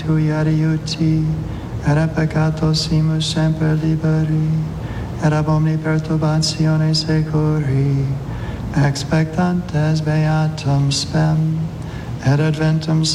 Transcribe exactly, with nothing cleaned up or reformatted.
tui adiuti, et a peccatosimus semper liberi, et ab omni perturbatione securi, expectantes beatum spem, et adventum